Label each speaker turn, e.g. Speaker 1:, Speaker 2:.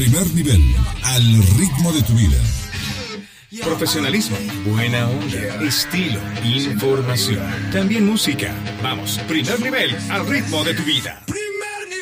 Speaker 1: Primer nivel, al ritmo de tu vida.
Speaker 2: Profesionalismo, buena onda, estilo, información, también música. Vamos, primer nivel, al ritmo de tu vida.